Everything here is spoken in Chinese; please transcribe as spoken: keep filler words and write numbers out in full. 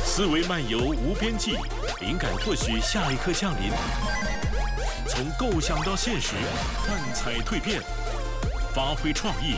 思维漫游无边际，灵感或许下一刻降临。从构想到现实，幻彩蜕变，发挥创意，